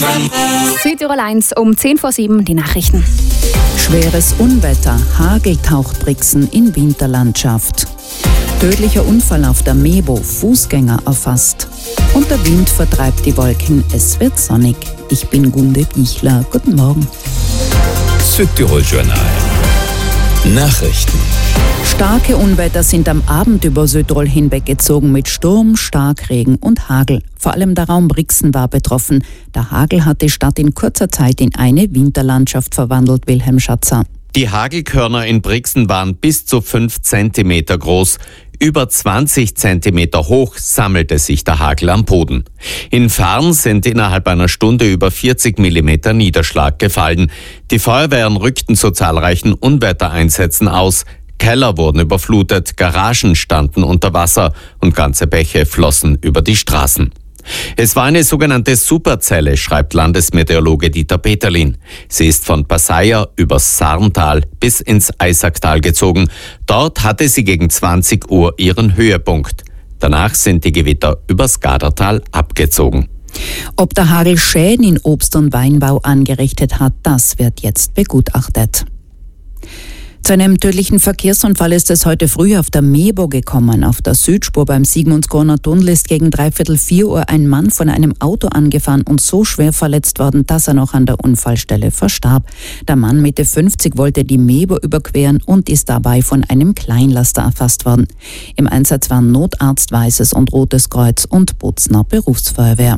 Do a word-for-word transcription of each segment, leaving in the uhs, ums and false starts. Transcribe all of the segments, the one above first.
Südtirol eins um zehn vor sieben, die Nachrichten. Schweres Unwetter, Hagel taucht Brixen in Winterlandschaft. Tödlicher Unfall auf der Mebo, Fußgänger erfasst. Und der Wind vertreibt die Wolken, es wird sonnig. Ich bin Gunde Bichler, guten Morgen. Südtirol Journal. Nachrichten. Starke Unwetter sind am Abend über Südtirol hinweggezogen mit Sturm, Starkregen und Hagel. Vor allem der Raum Brixen war betroffen. Der Hagel hat die Stadt in kurzer Zeit in eine Winterlandschaft verwandelt, Wilhelm Schatzer. Die Hagelkörner in Brixen waren bis zu fünf Zentimeter groß. Über zwanzig Zentimeter hoch sammelte sich der Hagel am Boden. In Farn sind innerhalb einer Stunde über vierzig Millimeter Niederschlag gefallen. Die Feuerwehren rückten zu zahlreichen Unwettereinsätzen aus. Keller wurden überflutet, Garagen standen unter Wasser und ganze Bäche flossen über die Straßen. Es war eine sogenannte Superzelle, schreibt Landesmeteorologe Dieter Peterlin. Sie ist von Passeier übers Sarntal bis ins Eisacktal gezogen. Dort hatte sie gegen zwanzig Uhr ihren Höhepunkt. Danach sind die Gewitter übers Gadertal abgezogen. Ob der Hagel Schäden in Obst- und Weinbau angerichtet hat, das wird jetzt begutachtet. Zu einem tödlichen Verkehrsunfall ist es heute früh auf der Mebo gekommen. Auf der Südspur beim Sigmundskorner Tunnel ist gegen dreiviertel vier Uhr ein Mann von einem Auto angefahren und so schwer verletzt worden, dass er noch an der Unfallstelle verstarb. Der Mann Mitte fünfzig wollte die Mebo überqueren und ist dabei von einem Kleinlaster erfasst worden. Im Einsatz waren Notarzt, Weißes und Rotes Kreuz und Bozner Berufsfeuerwehr.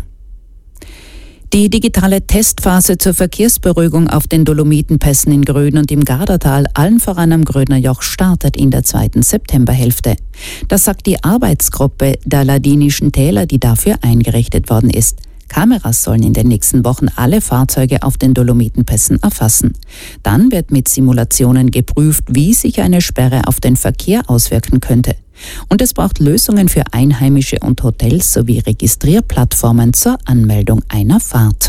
Die digitale Testphase zur Verkehrsberuhigung auf den Dolomitenpässen in Gröden und im Gadertal, allen voran am Grödner Joch, startet in der zweiten Septemberhälfte. Das sagt die Arbeitsgruppe der Ladinischen Täler, die dafür eingerichtet worden ist. Kameras sollen in den nächsten Wochen alle Fahrzeuge auf den Dolomitenpässen erfassen. Dann wird mit Simulationen geprüft, wie sich eine Sperre auf den Verkehr auswirken könnte. Und es braucht Lösungen für Einheimische und Hotels sowie Registrierplattformen zur Anmeldung einer Fahrt.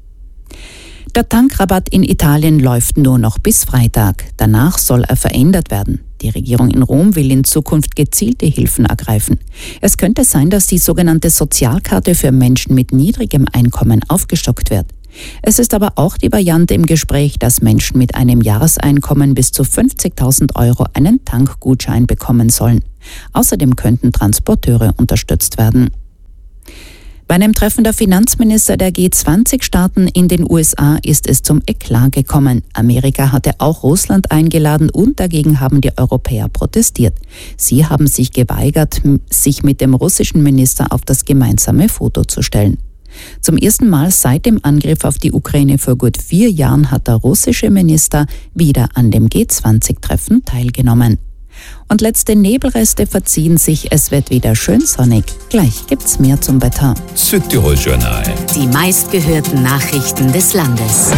Der Tankrabatt in Italien läuft nur noch bis Freitag. Danach soll er verändert werden. Die Regierung in Rom will in Zukunft gezielte Hilfen ergreifen. Es könnte sein, dass die sogenannte Sozialkarte für Menschen mit niedrigem Einkommen aufgestockt wird. Es ist aber auch die Variante im Gespräch, dass Menschen mit einem Jahreseinkommen bis zu fünfzigtausend Euro einen Tankgutschein bekommen sollen. Außerdem könnten Transporteure unterstützt werden. Bei einem Treffen der Finanzminister der G zwanzig Staaten in den U S A ist es zum Eklat gekommen. Amerika hatte auch Russland eingeladen und dagegen haben die Europäer protestiert. Sie haben sich geweigert, sich mit dem russischen Minister auf das gemeinsame Foto zu stellen. Zum ersten Mal seit dem Angriff auf die Ukraine vor gut vier Jahren hat der russische Minister wieder an dem G zwanzig Treffen teilgenommen. Und letzte Nebelreste verziehen sich, es wird wieder schön sonnig. Gleich gibt's mehr zum Wetter. Südtirol Journal. Die meistgehörten Nachrichten des Landes.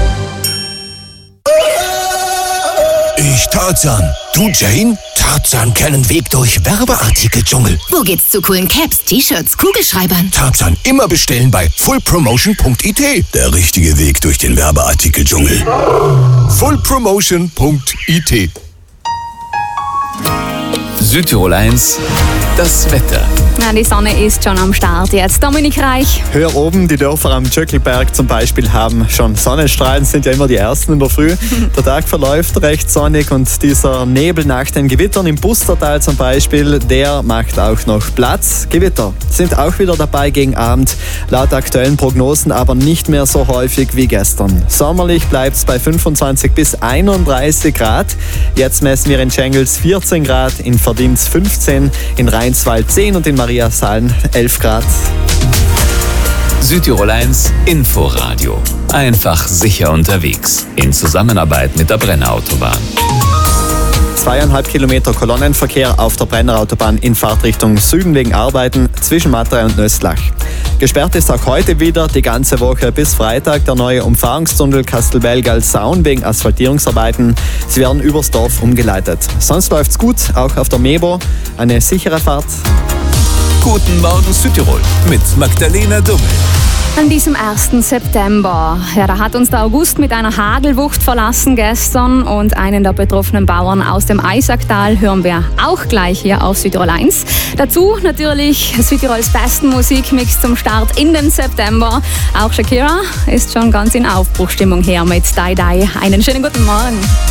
Ich Tarzan. Du Jane? Tarzan kennen Weg durch Werbeartikel-Dschungel. Wo geht's zu coolen Caps, T-Shirts, Kugelschreibern? Tarzan immer bestellen bei full promotion punkt i t. Der richtige Weg durch den Werbeartikel-Dschungel. full promotion punkt i t. Südtirol eins, das Wetter. Ja, die Sonne ist schon am Start jetzt. Dominik Reich. Höher oben, die Dörfer am Tschöckelberg zum Beispiel haben schon Sonnenstrahlen, sind ja immer die ersten in der Früh. Der Tag verläuft recht sonnig und dieser Nebel nach den Gewittern im Bustertal zum Beispiel, der macht auch noch Platz. Gewitter sind auch wieder dabei gegen Abend, laut aktuellen Prognosen aber nicht mehr so häufig wie gestern. Sommerlich bleibt es bei fünfundzwanzig bis einunddreißig Grad. Jetzt messen wir in Schengels vierzehn Grad, in Verdins fünfzehn, in Rheinswald zehn und in Mariasallen elf Grad. Südtirol eins Inforadio. Einfach sicher unterwegs. In Zusammenarbeit mit der Brennerautobahn. Zweieinhalb Kilometer Kolonnenverkehr auf der Brennerautobahn in Fahrtrichtung Süden wegen Arbeiten zwischen Matrei und Nöstlach. Gesperrt ist auch heute wieder die ganze Woche bis Freitag der neue Umfahrungstunnel Kastelbelgal-Saun wegen Asphaltierungsarbeiten. Sie werden übers Dorf umgeleitet. Sonst läuft's gut, auch auf der Mebo. Eine sichere Fahrt. Guten Morgen Südtirol mit Magdalena Dummel. An diesem ersten September, ja, da hat uns der August mit einer Hagelwucht verlassen gestern und einen der betroffenen Bauern aus dem Eisacktal hören wir auch gleich hier auf Südtirol eins. Dazu natürlich Südtirols besten Musikmix zum Start in den September. Auch Shakira ist schon ganz in Aufbruchstimmung her mit Die Die. Einen schönen guten Morgen.